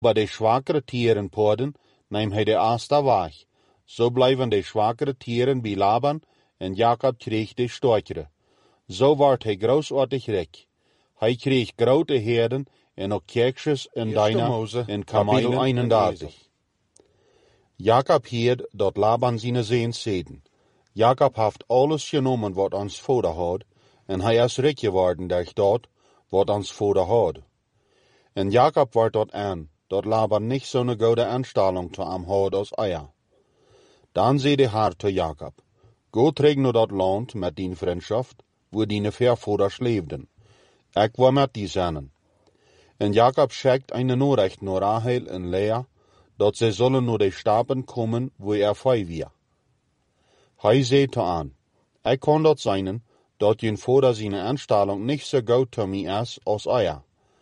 Bij de zwakere tieren poorden neemt hij de asta weg. Zo blijven de zwakere tieren bij Laban en Jacob kreeg de sterkere. Zo werd hij grootsoortig rijk. Hij kreeg grote herden en ook kerkjes en dijnen en kamelen 31. Jacob heerd dat Laban zijn zoons zeden. Jacob heeft alles genomen wat ons vader had, en hij is rijk geworden door dat wat ons vader had. En Jacob werd dat aan, dat Laban niet zo'n goede aanstelling te hem had als hij. Dan zei de Heer te Jacob, go terug naar dat land met die vriendschap, waar die voorvaders leefden. Ik wil met die zijn. En Jacob schickt een noorrecht naar Rahel en Lea, dat zij zullen naar de stappen komen waar vrij weer. Hij zei te aan, ik kan dat zijn, dat je vader zijn aanstelling niet zo goed te mij is als hij.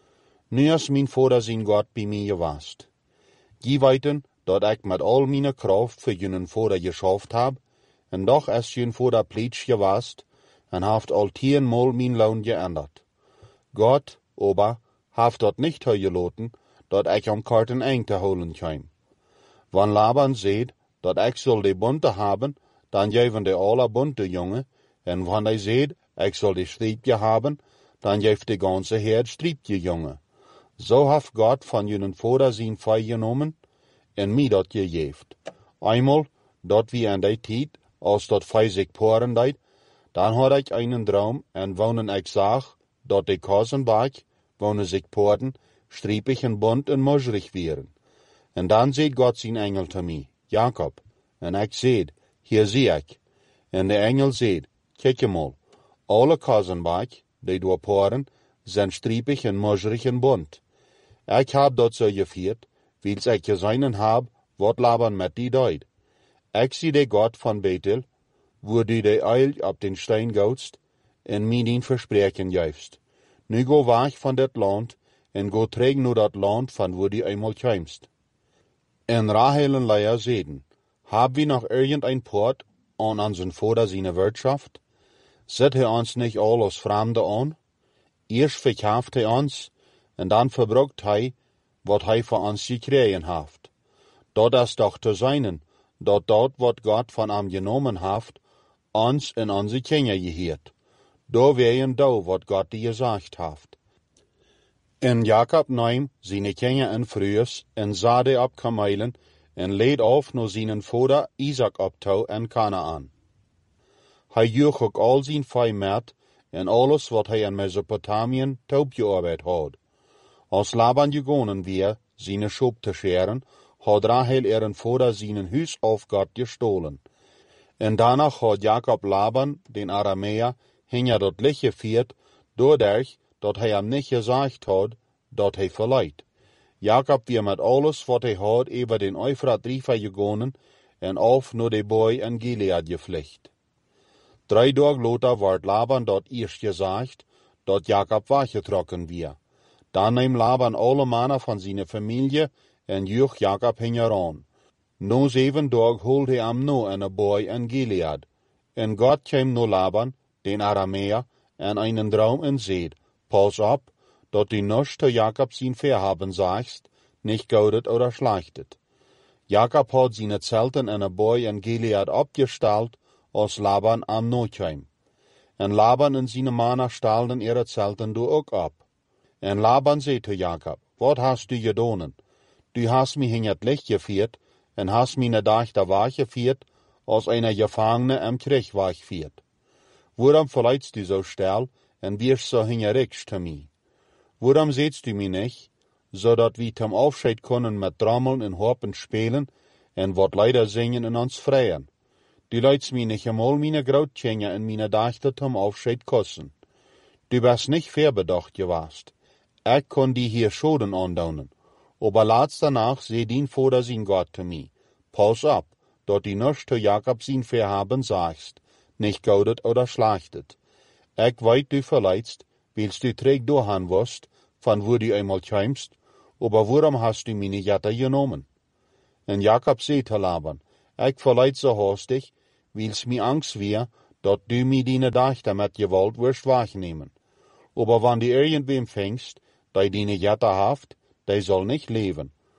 Nu is mijn vader zijn God bij mij geweest. Je weten dat ik met al mijn kracht voor je vader geschaft heb, en doch is je vader pleits geweest, en heeft al 10-maal mijn loon geändert. God, aber, heeft dat niet toegelaten, dat ik om karten eind te holen kwam. Wanneer Laban zegt, dat ik zal de bonte hebben, dan geven de alle bonte jongen, en wanneer hij zegt, ik zal de striepje hebben, dan geeft de ganse herd striepje jongen. Zo heeft God van jullie vader zijn vee genomen, en mij dat gegeven. Eenmaal, dat we aan die tijd, als dat vee zich poren deed, dan had ik een droom, en wanneer ik zag, dat de kozenbak, wanneer zich poren, striepig en bont en mozrig waren. En dan zei God zijn engel te mij, Jacob, en ik zei, hier zie ik. En de engel zei, kijk eenmaal, alle kozenbak, die door poren, zijn striepig en mozrig en bont. Ik heb dat zo gevierd, wils ik gezien heb, wat Laban met die deed. Ik zie de God van Bethel, waar du de uil op den steen gootst, en mij die verspreken geeft. Nu go weg van dit land, en go terug naar dat land van waar du eenmaal kwamst. En Rahel en Lea zeiden, heb we nog irgendein poort aan onze vader zijn wirtschaft? Zet hij ons niet al als vreemde aan? Eerst verkauft hij ons, en dan verbruikt hij wat hij voor ons gekregen heeft. Dat is toch te zijn, dat wat God van hem genomen heeft, ons en onze kinderen geheert. Daar weien do wat God die gezegd heeft. En Jacob nam zijn kinderen en vrouwen en zade op kamelen en leed af naar zijn vader Isaac op toe en Kanaan. Hij joeg ook al zijn vee met en alles wat hij in Mesopotamië opgearbeid had. Als Laban gegaan weer zijn schop te scheren, had Rahel vader zijn huis of God gestolen. En daarna had Jacob Laban, den Arameer, hinter dat licht gevierd, doordat dat hij hem niet gezegd had, dat hij verleidt. Jacob weer met alles wat hij had over den Eufrat River gegaan en af naar de boy in Gilead gevlucht. 3 dagen later werd Laban dat eerst gezegd, dat Jacob weggetrokken weer. Dan neemt Laban alle mannen van zijn familie en joeg Jacob hinteraan. Na 7 dagen holde hij hem no in een boy in Gilead. En God kwam naar Laban, den Arameer, en een droom en zei, pas op, dat du nicht te Jacob zijn verhaben zagst, niet goudet oder schlechtet. Jacob had zijn zelten in een boy in Gilead opgesteld, als Laban am no kwam. En Laban en zijn mannen stelden ihre zelten door ook op. En Laban zei te Jacob, wat hast du gedaan? Du hast mich in het licht gevierd, en hast mijn dag de weg gevierd, als een gevangene im Krieg wegviert. Waarom verleidst du zo stel, en wirst zo hingerig te mij? Waarom zeetst du mij niet, zodat we zum afscheid kunnen met drommeln en harpen spelen, en wat leider zingen en ons vrijen? Du leidst mij niet eenmaal mijn grootkinderen en mijn dachten zum afscheid kussen. Du bist niet verbedacht geweest. Ik kon die hier schoden aandoen. Aber laatst danach zei dien vader zijn God te mij, pas op, dat du nicht te Jacob zijn verhaben zagst, niet goudet oder schlechtet. Ik weet du verleidst, wils du terug doorgaan wast, van waar du eenmaal kwamst, aber waarom hast du mij niet jatter genomen? En Jacob zei te Laban, ik verleid zo haastig, wils mij angst weer, dat du mij die dachten met gewalt wirst wegnemen. Aber wann du irgendwem fängst, die jatter haft, die soll nicht leven.